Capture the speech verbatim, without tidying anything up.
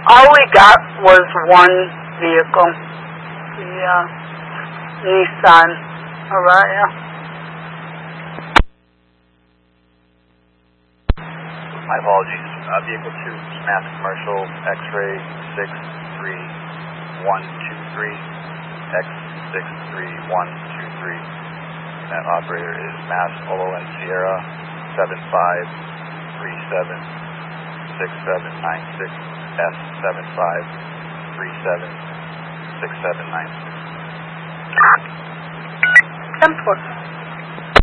All we got was one vehicle, the uh, Nissan Araya. My apologies. Uh, vehicle two, Mass Commercial, X-ray six three one two three, X six three one two three. That operator is Mass Olo and Sierra seven five three seven six seven nine six, S seven five three seven six seven nine six. ten four.